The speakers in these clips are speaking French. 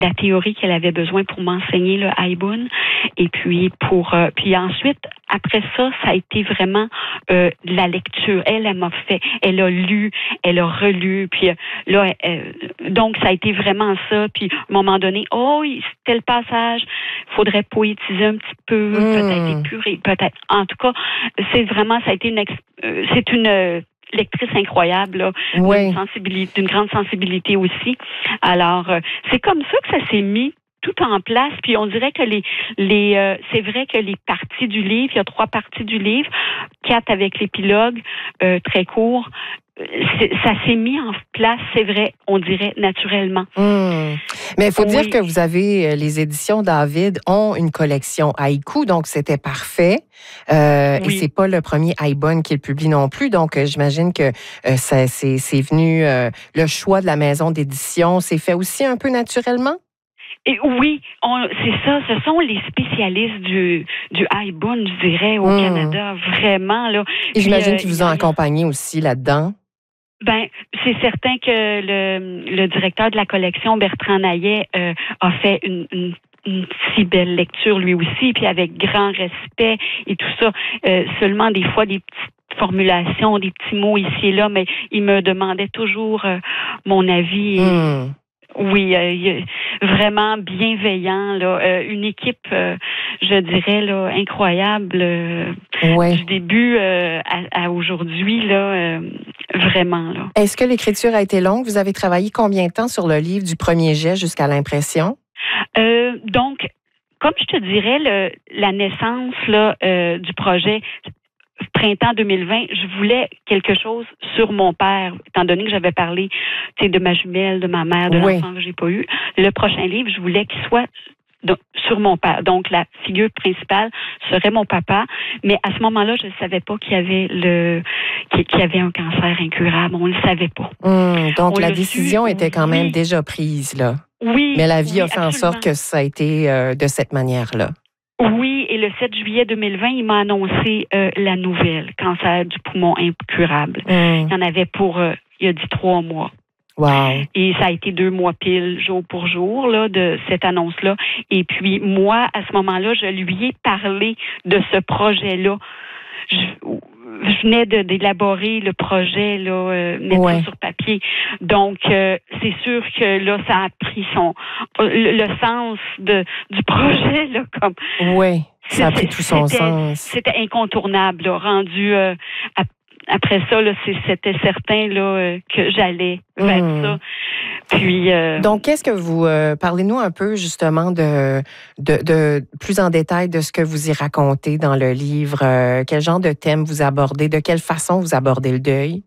la théorie qu'elle avait besoin pour m'enseigner le haibun. Et puis puis ensuite, après ça, ça a été vraiment la lecture. Elle elle a lu, elle a relu, puis là, donc ça a été vraiment ça. Puis à un moment donné, tel passage, faudrait poétiser un petit peu, peut-être épurer, peut-être. En tout cas, ça a été c'est une lectrice incroyable, là, d'une grande sensibilité aussi. Alors, c'est comme ça que ça s'est mis tout en place, puis on dirait que c'est vrai que les parties du livre, il y a 3 parties du livre, 4 avec l'épilogue, très court, ça s'est mis en place, c'est vrai, on dirait naturellement. Mais il faut dire que vous avez, les éditions David ont une collection haïku, donc c'était parfait. Et c'est pas le premier haibun qu'ils publient non plus, donc j'imagine que c'est venu, le choix de la maison d'édition s'est fait aussi un peu naturellement? Et oui, c'est ça. Ce sont les spécialistes du haibun, je dirais, au Canada, vraiment là. Et j'imagine qu'ils vous ont accompagné aussi là-dedans. Ben, c'est certain que le directeur de la collection, Bertrand Naillet, a fait une si belle lecture lui aussi, puis avec grand respect et tout ça. Seulement des fois des petites formulations, des petits mots ici et là, mais il me demandait toujours mon avis. Oui, vraiment bienveillant, là, une équipe, je dirais là, incroyable du début à aujourd'hui, là, vraiment là. Est-ce que l'écriture a été longue? Vous avez travaillé combien de temps sur le livre du premier jet jusqu'à l'impression? Donc, comme je te dirais, la naissance là du projet. Printemps 2020, je voulais quelque chose sur mon père, étant donné que j'avais parlé de ma jumelle, de ma mère, de l'enfant que j'ai pas eu. Le prochain livre, je voulais qu'il soit sur mon père. Donc, la figure principale serait mon papa. Mais à ce moment-là, je ne savais pas qu'il y avait un cancer incurable. On ne le savait pas. Donc, la décision était quand même déjà prise, là. Oui. Mais la vie a fait en sorte que ça a été de cette manière-là. Oui, et le 7 juillet 2020, il m'a annoncé la nouvelle, cancer du poumon incurable. Il y en avait il a dit 3 mois. Wow. Et ça a été 2 mois pile, jour pour jour, là, de cette annonce-là. Et puis, moi, à ce moment-là, je lui ai parlé de ce projet-là. Je venais d'élaborer le projet, là, mettre ça sur papier. Donc, c'est sûr que là, ça a pris le sens du projet, là, comme. Oui, ça a pris tout son sens. C'était incontournable, là, rendu après ça, là, c'était certain là, que j'allais vers ça. Puis, donc, qu'est-ce que vous... parlez-nous un peu, justement, de plus en détail de ce que vous y racontez dans le livre. Quel genre de thème vous abordez? De quelle façon vous abordez le deuil?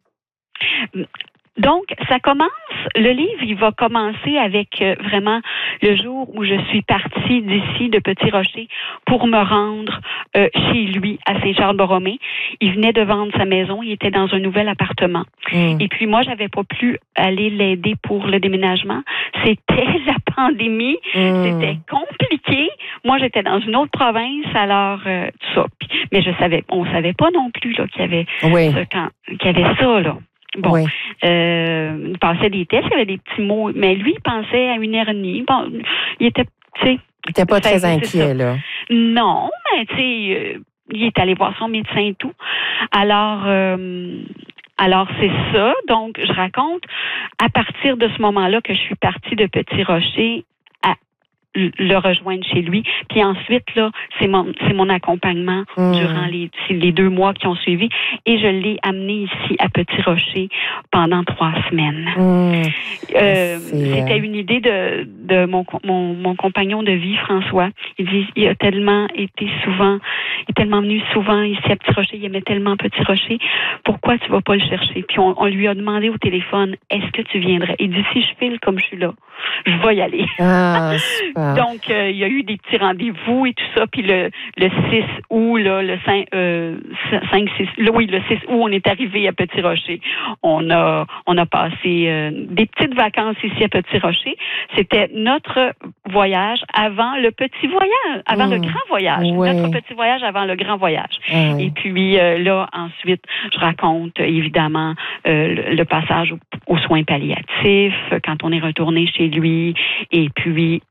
Donc, le livre, il va commencer avec vraiment le jour où je suis partie d'ici, de Petit-Rocher, pour me rendre chez lui, à Saint-Charles-Borromée. Il venait de vendre sa maison, il était dans un nouvel appartement. Et puis moi, j'avais pas pu aller l'aider pour le déménagement. C'était la pandémie, c'était compliqué. Moi, j'étais dans une autre province, alors tout ça. Mais on savait pas non plus là qu'il y avait qu'il y avait ça là. Bon, il passait des tests, il y avait des petits mots, mais lui, il pensait à une hernie. Bon, il était, tu sais... Il n'était pas très inquiet, là. Non, mais tu sais, il est allé voir son médecin et tout. Alors, c'est ça. Donc, je raconte, à partir de ce moment-là que je suis partie de Petit-Rocher à le rejoindre chez lui. Puis ensuite, là, c'est mon accompagnement durant les 2 mois qui ont suivi. Et je l'ai amené ici à Petit-Rocher pendant 3 semaines. C'était une idée de mon compagnon de vie, François. Il dit, il est tellement venu souvent ici à Petit-Rocher, il aimait tellement Petit-Rocher. Pourquoi tu vas pas le chercher? Puis on lui a demandé au téléphone, est-ce que tu viendrais? Il dit, si je file comme je suis là, je vais y aller. Super. Donc, il y a eu des petits rendez-vous et tout ça. Puis le 6 août, là, le 6 août, on est arrivé à Petit-Rocher. On a passé des petites vacances ici à Petit-Rocher. C'était notre voyage avant le petit voyage, avant le grand voyage. Notre petit voyage avant le grand voyage. Et puis là, ensuite, je raconte évidemment le passage aux soins palliatifs, quand on est retourné chez lui, et puis